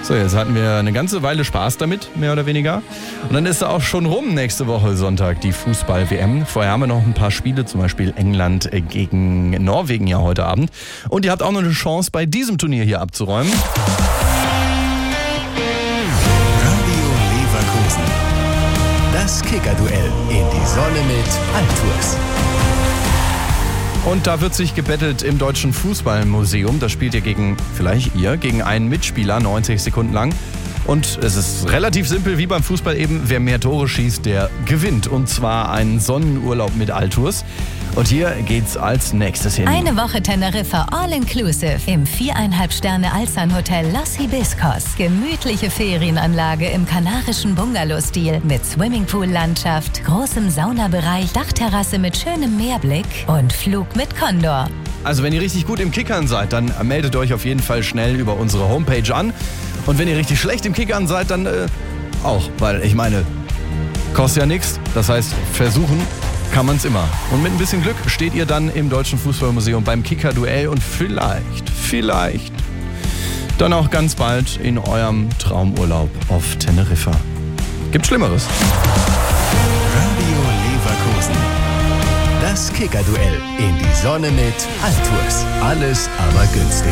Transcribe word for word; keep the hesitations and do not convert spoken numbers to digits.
So, jetzt hatten wir eine ganze Weile Spaß damit, mehr oder weniger. Und dann ist er auch schon rum nächste Woche Sonntag, die Fußball-W M. Vorher haben wir noch ein paar Spiele, zum Beispiel England gegen Norwegen ja heute Abend. Und ihr habt auch noch eine Chance, bei diesem Turnier hier abzuräumen. Radio Leverkusen. Das Kicker-Duell in die Sonne mit Altours. Und da wird sich gebettelt im Deutschen Fußballmuseum. Da spielt ihr gegen, vielleicht ihr, gegen einen Mitspieler neunzig Sekunden lang. Und es ist relativ simpel, wie beim Fußball eben. Wer mehr Tore schießt, der gewinnt. Und zwar einen Sonnenurlaub mit Altours. Und hier geht's als nächstes hin. Eine Woche Teneriffa All-Inclusive im viereinhalb Sterne Alzan Hotel Los Hibiscos. Gemütliche Ferienanlage im kanarischen Bungalow-Stil mit Swimmingpool-Landschaft, großem Saunabereich, Dachterrasse mit schönem Meerblick und Flug mit Condor. Also wenn ihr richtig gut im Kickern seid, dann meldet euch auf jeden Fall schnell über unsere Homepage an. Und wenn ihr richtig schlecht im Kickern seid, dann äh, auch. Weil ich meine, kostet ja nichts. Das heißt, versuchen kann man es immer. Und mit ein bisschen Glück steht ihr dann im Deutschen Fußballmuseum beim Kicker-Duell und vielleicht, vielleicht dann auch ganz bald in eurem Traumurlaub auf Teneriffa. Gibt Schlimmeres. Radio Leverkusen. Das Kicker-Duell in die Sonne mit Altours. Alles aber günstig.